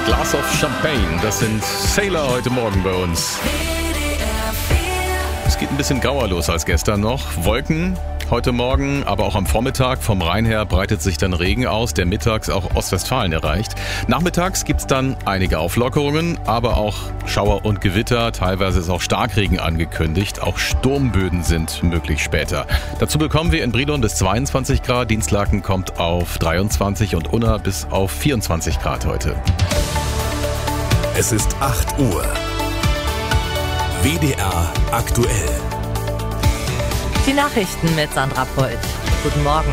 Glass of Champagne, das sind Sailor heute Morgen bei uns. Es geht ein bisschen grauer los als gestern noch. Wolken heute Morgen, aber auch am Vormittag vom Rhein her breitet sich dann Regen aus, der mittags auch Ostwestfalen erreicht. Nachmittags gibt's dann einige Auflockerungen, aber auch Schauer und Gewitter. Teilweise ist auch Starkregen angekündigt. Auch Sturmböden sind möglich später. Dazu bekommen wir in Brilon bis 22 Grad. Dienstlaken kommt auf 23 und Unna bis auf 24 Grad heute. Es ist 8 Uhr. WDR aktuell. Die Nachrichten mit Sandra Pold. Guten Morgen.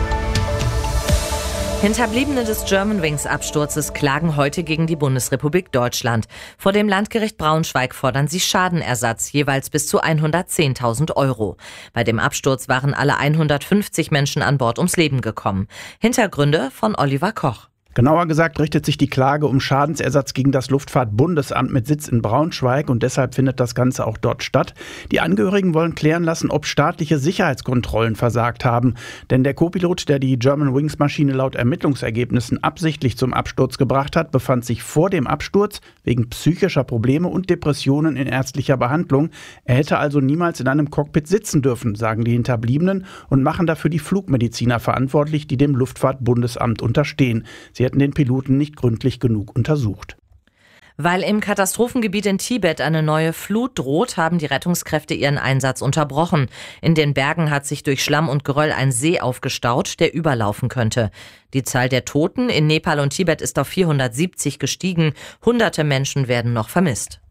Hinterbliebene des Germanwings-Absturzes klagen heute gegen die Bundesrepublik Deutschland. Vor dem Landgericht Braunschweig fordern sie Schadenersatz, jeweils bis zu 110.000 €. Bei dem Absturz waren alle 150 Menschen an Bord ums Leben gekommen. Hintergründe von Oliver Koch. Genauer gesagt richtet sich die Klage um Schadensersatz gegen das Luftfahrtbundesamt mit Sitz in Braunschweig und deshalb findet das Ganze auch dort statt. Die Angehörigen wollen klären lassen, ob staatliche Sicherheitskontrollen versagt haben. Denn der Co-Pilot, der die Germanwings-Maschine laut Ermittlungsergebnissen absichtlich zum Absturz gebracht hat, befand sich vor dem Absturz wegen psychischer Probleme und Depressionen in ärztlicher Behandlung. Er hätte also niemals in einem Cockpit sitzen dürfen, sagen die Hinterbliebenen und machen dafür die Flugmediziner verantwortlich, die dem Luftfahrtbundesamt unterstehen. Sie hätten den Piloten nicht gründlich genug untersucht. Weil im Katastrophengebiet in Tibet eine neue Flut droht, haben die Rettungskräfte ihren Einsatz unterbrochen. In den Bergen hat sich durch Schlamm und Geröll ein See aufgestaut, der überlaufen könnte. Die Zahl der Toten in Nepal und Tibet ist auf 470 gestiegen. Hunderte Menschen werden noch vermisst.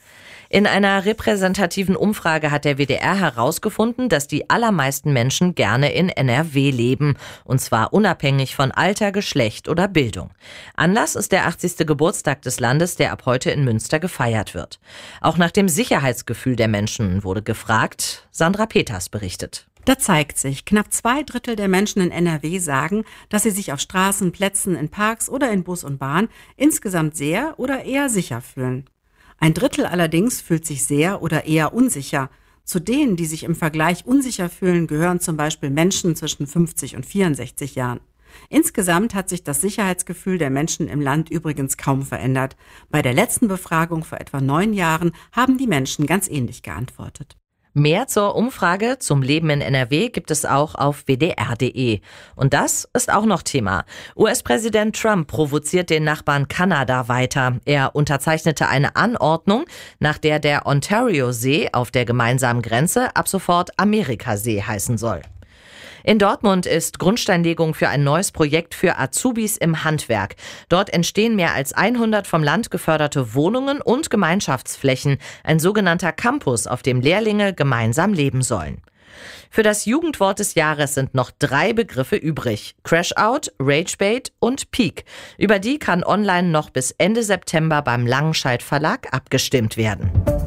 In einer repräsentativen Umfrage hat der WDR herausgefunden, dass die allermeisten Menschen gerne in NRW leben. Und zwar unabhängig von Alter, Geschlecht oder Bildung. Anlass ist der 80. Geburtstag des Landes, der ab heute in Münster gefeiert wird. Auch nach dem Sicherheitsgefühl der Menschen wurde gefragt. Sandra Peters berichtet. Da zeigt sich, knapp 2/3 der Menschen in NRW sagen, dass sie sich auf Straßen, Plätzen, in Parks oder in Bus und Bahn insgesamt sehr oder eher sicher fühlen. 1/3 allerdings fühlt sich sehr oder eher unsicher. Zu denen, die sich im Vergleich unsicher fühlen, gehören zum Beispiel Menschen zwischen 50 und 64 Jahren. Insgesamt hat sich das Sicherheitsgefühl der Menschen im Land übrigens kaum verändert. Bei der letzten Befragung vor etwa 9 Jahren haben die Menschen ganz ähnlich geantwortet. Mehr zur Umfrage zum Leben in NRW gibt es auch auf wdr.de. Und das ist auch noch Thema. US-Präsident Trump provoziert den Nachbarn Kanada weiter. Er unterzeichnete eine Anordnung, nach der der Ontario-See auf der gemeinsamen Grenze ab sofort Amerikasee heißen soll. In Dortmund ist Grundsteinlegung für ein neues Projekt für Azubis im Handwerk. Dort entstehen mehr als 100 vom Land geförderte Wohnungen und Gemeinschaftsflächen, ein sogenannter Campus, auf dem Lehrlinge gemeinsam leben sollen. Für das Jugendwort des Jahres sind noch 3 Begriffe übrig: Crashout, Ragebait und Peak. Über die kann online noch bis Ende September beim Langenscheidt Verlag abgestimmt werden.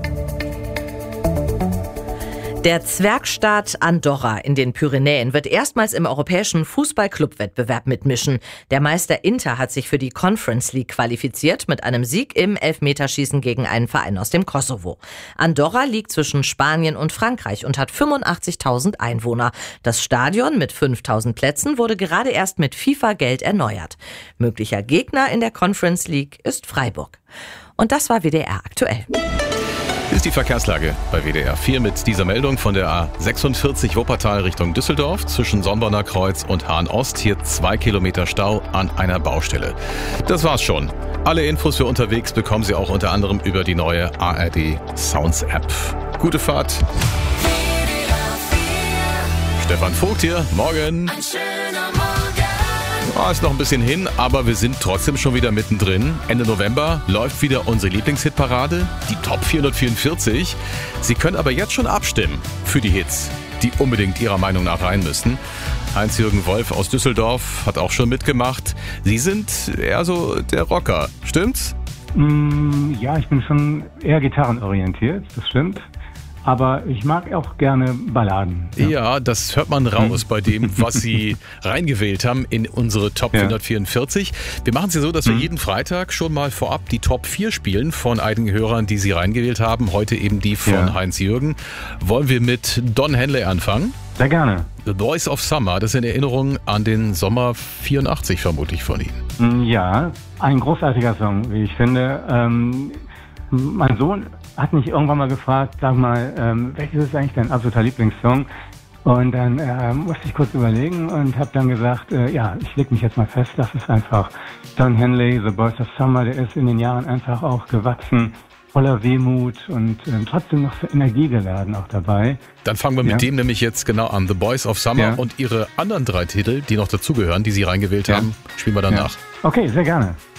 Der Zwergstaat Andorra in den Pyrenäen wird erstmals im europäischen Fußball-Club-Wettbewerb mitmischen. Der Meister Inter hat sich für die Conference League qualifiziert mit einem Sieg im Elfmeterschießen gegen einen Verein aus dem Kosovo. Andorra liegt zwischen Spanien und Frankreich und hat 85.000 Einwohner. Das Stadion mit 5.000 Plätzen wurde gerade erst mit FIFA-Geld erneuert. Möglicher Gegner in der Conference League ist Freiburg. Und das war WDR aktuell. Hier ist die Verkehrslage bei WDR 4 mit dieser Meldung von der A46 Wuppertal Richtung Düsseldorf zwischen Sonnborner Kreuz und Hahn-Ost. Hier 2 Kilometer Stau an einer Baustelle. Das war's schon. Alle Infos für unterwegs bekommen Sie auch unter anderem über die neue ARD Sounds App. Gute Fahrt. Stefan Vogt hier. Morgen. Ist noch ein bisschen hin, aber wir sind trotzdem schon wieder mittendrin. Ende November läuft wieder unsere Lieblingshitparade, die Top 444. Sie können aber jetzt schon abstimmen für die Hits, die unbedingt Ihrer Meinung nach rein müssen. Heinz-Jürgen Wolf aus Düsseldorf hat auch schon mitgemacht. Sie sind eher so der Rocker, stimmt's? Ja, ich bin schon eher gitarrenorientiert, das stimmt. Aber ich mag auch gerne Balladen. Ja, das hört man raus bei dem, was Sie reingewählt haben in unsere Top 444. Wir machen es ja so, dass wir jeden Freitag schon mal vorab die Top 4 spielen von einigen Hörern, die Sie reingewählt haben. Heute eben die von Heinz-Jürgen. Wollen wir mit Don Henley anfangen? Sehr gerne. The Boys of Summer, das ist in Erinnerung an den Sommer 84 vermutlich von Ihnen. Ja, ein großartiger Song, wie ich finde. Mein Sohn hat mich irgendwann mal gefragt, sag mal, welches ist eigentlich dein absoluter Lieblingssong? Und dann musste ich kurz überlegen und habe dann gesagt, ich leg mich jetzt mal fest, das ist einfach Don Henley, The Boys of Summer, der ist in den Jahren einfach auch gewachsen, voller Wehmut und trotzdem noch so energiegeladen auch dabei. Dann fangen wir mit dem nämlich jetzt genau an. The Boys of Summer und Ihre anderen 3 Titel, die noch dazugehören, die Sie reingewählt haben, spielen wir danach. Okay, sehr gerne.